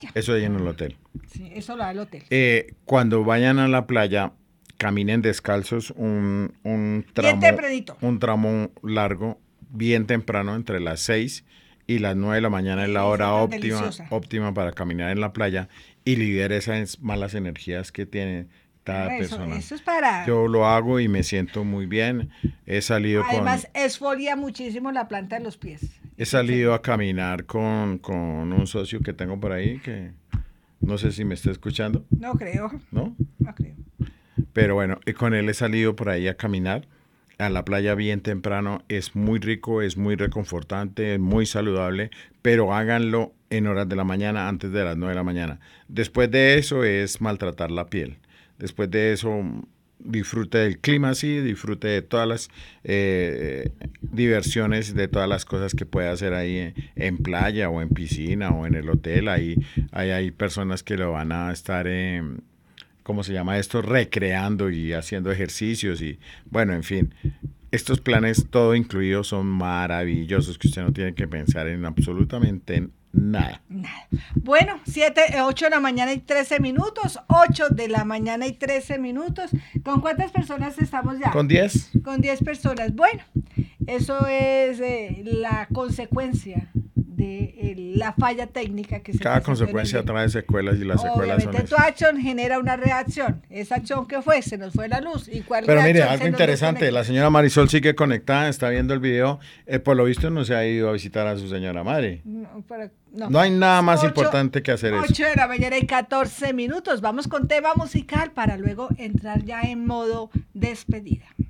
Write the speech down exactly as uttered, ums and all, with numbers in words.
Eso ahí en el hotel. Sí, eso lo da el hotel. Eh, cuando vayan a la playa, caminen descalzos un, un Bien tramo, tempranito. un tramo largo, bien temprano, entre las seis y las nueve de la mañana es la Esa hora tan óptima, deliciosa. óptima para caminar en la playa y libera esas malas energías que tiene cada Ah, Eso, persona. eso es para... Yo lo hago y me siento muy bien. He salido con, Además, exfolia muchísimo la planta de los pies. he Es salido a excelente. caminar con, con un socio que tengo por ahí que no sé si me está escuchando, No creo, ¿no? no creo. Pero bueno, y con él he salido por ahí a caminar a la playa bien temprano. Es muy rico, es muy reconfortante, es muy saludable, pero háganlo en horas de la mañana, antes de las nueve de la mañana. Después de eso es maltratar la piel. Después de eso disfrute del clima, sí, disfrute de todas las eh, diversiones, de todas las cosas que puede hacer ahí en, en playa o en piscina o en el hotel. Ahí, ahí hay personas que lo van a estar... Eh, ¿cómo se llama esto? Recreando y haciendo ejercicios y bueno, en fin. Estos planes, todo incluido, son maravillosos que usted no tiene que pensar en absolutamente nada. Nada. Bueno, siete, ocho de la mañana y trece minutos. ocho de la mañana y trece minutos. ¿Con cuántas personas estamos ya? ¿Con diez? Con diez personas. Bueno, eso es eh, la consecuencia de eh, la falla técnica que se Cada presentó en el consecuencia día. trae secuelas y las secuelas son Obviamente tu esas. acción genera una reacción. Esa acción que fue, se nos fue la luz. ¿Y cuál Pero mire, reacción algo se nos interesante, desconectó? la señora Marisol sigue conectada, está viendo el video. Eh, por lo visto no se ha ido a visitar a su señora madre. No, pero, no. No hay nada más Ocho- importante que hacer eso. ocho de la mañana y catorce minutos. Vamos con tema musical para luego entrar ya en modo despedida.